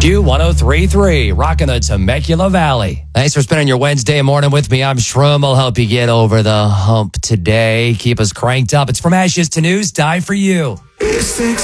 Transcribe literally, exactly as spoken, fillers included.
Q one oh three point three, rocking the Temecula Valley. Thanks for spending your Wednesday morning with me. I'm Shroom. I'll help you get over the hump today. Keep us cranked up. It's From Ashes to News. Die for You.